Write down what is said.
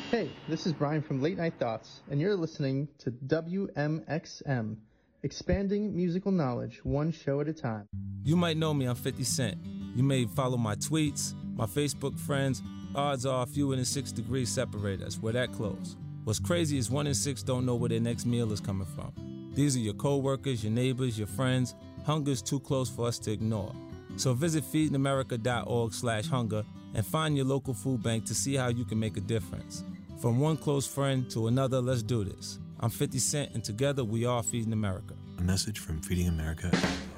Hey, this is Brian from Late Night Thoughts, and you're listening to WMXM, expanding musical knowledge one show at a time. You might know me, I'm 50 Cent. You may follow my tweets, my Facebook friends. Odds are fewer than 6 degrees separate us. We're that close. What's crazy is 1 in 6 don't know where their next meal is coming from. These are your co-workers, your neighbors, your friends. Hunger's too close for us to ignore. So visit feedingamerica.org/hunger and find your local food bank to see how you can make a difference. From one close friend to another, let's do this. I'm 50 Cent, and together we are Feeding America. A message from Feeding America.